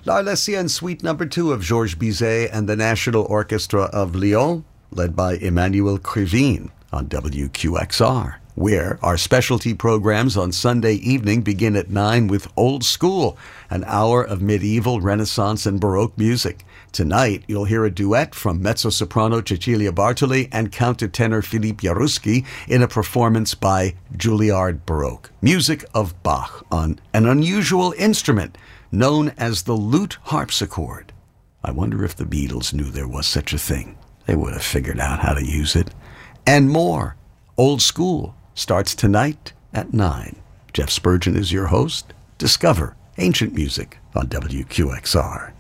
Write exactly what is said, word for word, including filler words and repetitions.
L'Arlésienne Suite Number Two of Georges Bizet and the National Orchestra of Lyon, led by Emmanuel Krivine on W Q X R, where our specialty programs on Sunday evening begin at nine with Old School, an hour of medieval, Renaissance, and Baroque music. Tonight, you'll hear a duet from mezzo-soprano Cecilia Bartoli and countertenor Philippe Jaruski in a performance by Juilliard Baroque. Music of Bach on an unusual instrument known as the lute harpsichord. I wonder if the Beatles knew there was such a thing. They would have figured out how to use it. And more. Old School starts tonight at nine. Jeff Spurgeon is your host. Discover ancient music on W Q X R.